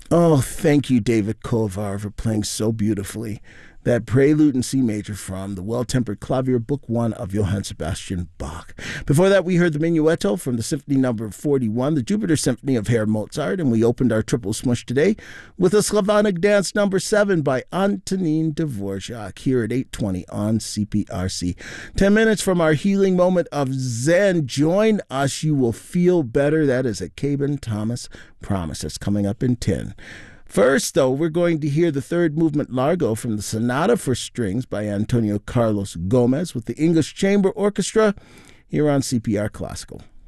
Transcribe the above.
Oh, thank you, David Kovar, for playing so beautifully. That prelude in C major from the Well Tempered Clavier, Book One of Johann Sebastian Bach. Before that, we heard the Minuetto from the Symphony Number 41, the Jupiter Symphony of Herr Mozart, and we opened our triple smush today with a Slavonic Dance Number 7 by Antonin Dvorak here at 8:20 on CPRC. 10 minutes from our healing moment of Zen. Join us, you will feel better. That is a Caben Thomas promise. That's coming up in 10. First, though, we're going to hear the third movement Largo from the Sonata for Strings by Antonio Carlos Gomez with the English Chamber Orchestra here on CPR Classical.